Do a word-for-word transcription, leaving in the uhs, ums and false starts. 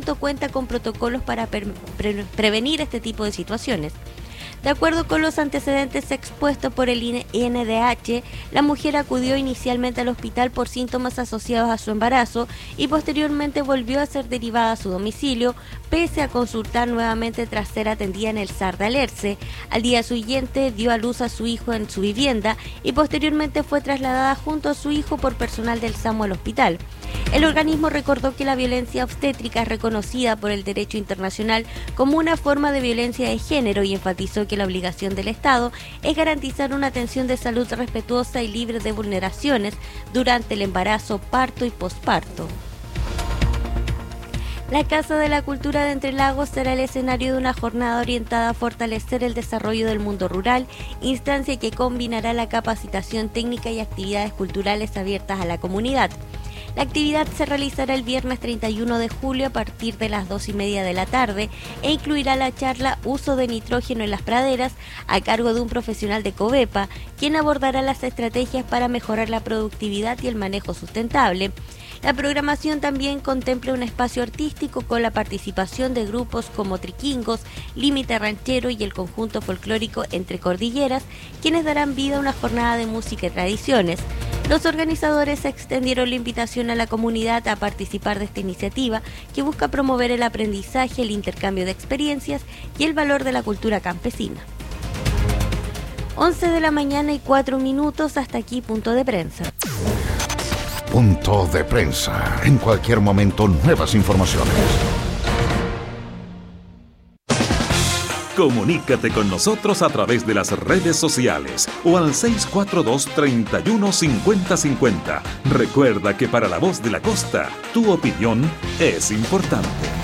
recinto cuenta con protocolos para pre- pre- prevenir este tipo de situaciones. De acuerdo con los antecedentes expuestos por el I N D H, la mujer acudió inicialmente al hospital por síntomas asociados a su embarazo y posteriormente volvió a ser derivada a su domicilio, pese a consultar nuevamente tras ser atendida en el S A R de Alerce. Al día siguiente dio a luz a su hijo en su vivienda y posteriormente fue trasladada junto a su hijo por personal del SAMU al hospital. El organismo recordó que la violencia obstétrica es reconocida por el derecho internacional como una forma de violencia de género y enfatizó que la obligación del Estado es garantizar una atención de salud respetuosa y libre de vulneraciones durante el embarazo, parto y posparto. La Casa de la Cultura de Entre Lagos será el escenario de una jornada orientada a fortalecer el desarrollo del mundo rural, instancia que combinará la capacitación técnica y actividades culturales abiertas a la comunidad. La actividad se realizará el viernes treinta y uno de julio a partir de las dos y media de la tarde e incluirá la charla Uso de nitrógeno en las praderas a cargo de un profesional de Covepa, quien abordará las estrategias para mejorar la productividad y el manejo sustentable. La programación también contempla un espacio artístico con la participación de grupos como Triquingos, Límite Ranchero y el conjunto folclórico Entre Cordilleras, quienes darán vida a una jornada de música y tradiciones. Los organizadores extendieron la invitación a la comunidad a participar de esta iniciativa que busca promover el aprendizaje, el intercambio de experiencias y el valor de la cultura campesina. once de la mañana y cuatro minutos, hasta aquí Punto de Prensa. Punto de Prensa. En cualquier momento, nuevas informaciones. Comunícate con nosotros a través de las redes sociales o al seis cuatro dos, treinta y uno, cincuenta cincuenta. Recuerda que para La Voz de la Costa, tu opinión es importante.